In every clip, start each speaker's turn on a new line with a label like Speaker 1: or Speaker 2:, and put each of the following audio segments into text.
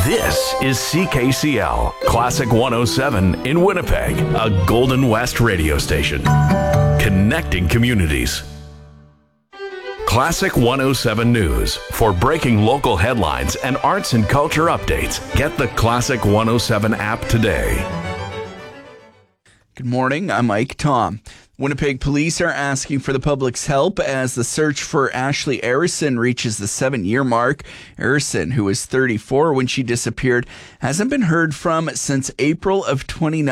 Speaker 1: This is CKCL, Classic 107 in Winnipeg, a Golden West radio station. Connecting communities. Classic 107 News. For breaking local headlines and arts and culture updates, get the Classic 107 app today.
Speaker 2: Good morning, I'm Mike Tom. Winnipeg police are asking for the public's help as the search for Ashley Arison reaches the 7-year mark. Arison, who was 34 when she disappeared, hasn't been heard from since April of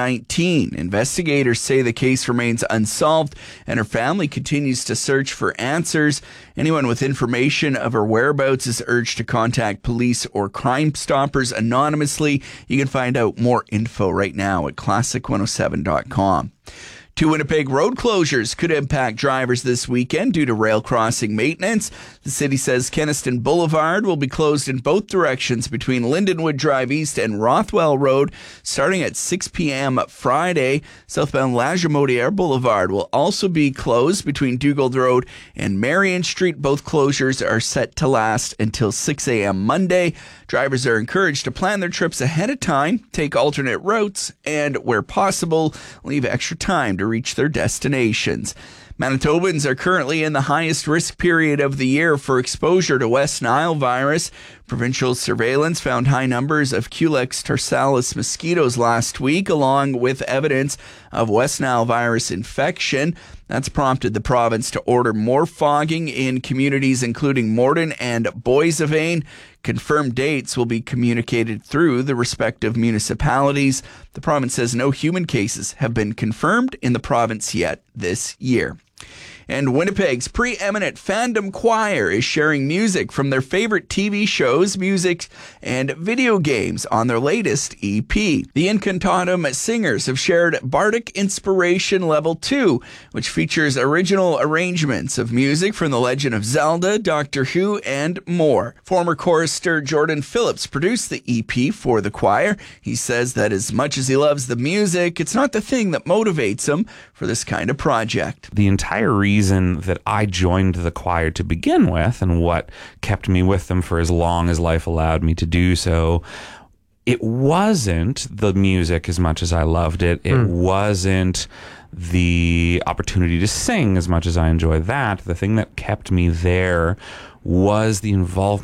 Speaker 2: 2019. Investigators say the case remains unsolved and her family continues to search for answers. Anyone with information of her whereabouts is urged to contact police or Crime Stoppers anonymously. You can find out more info right now at classic107.com. 2 Winnipeg road closures could impact drivers this weekend due to rail crossing maintenance. The city says Kenaston Boulevard will be closed in both directions between Lindenwood Drive East and Rothwell Road starting at 6 p.m. Friday. Southbound Lagimodiere Boulevard will also be closed between Dugald Road and Marion Street. Both closures are set to last until 6 a.m. Monday. Drivers are encouraged to plan their trips ahead of time, take alternate routes, and where possible, leave extra time to reach their destinations. Manitobans are currently in the highest risk period of the year for exposure to West Nile virus. Provincial surveillance found high numbers of Culex tarsalis mosquitoes last week, along with evidence of West Nile virus infection. That's prompted the province to order more fogging in communities including Morden and Boissevain. Confirmed dates will be communicated through the respective municipalities. The province says no human cases have been confirmed in the province yet this year. And Winnipeg's preeminent fandom choir is sharing music from their favorite TV shows, music, and video games on their latest EP. The Incantatum singers have shared Bardic Inspiration Level 2, which features original arrangements of music from The Legend of Zelda, Doctor Who, and more. Former chorister Jordan Phillips produced the EP for the choir. He says that as much as he loves the music, it's not the thing that motivates him for this kind of project.
Speaker 3: The entire reason that I joined the choir to begin with, and what kept me with them for as long as life allowed me to do so, it wasn't the music as much as I loved it. It wasn't the opportunity to sing as much as I enjoyed that. The thing that kept me there was the involvement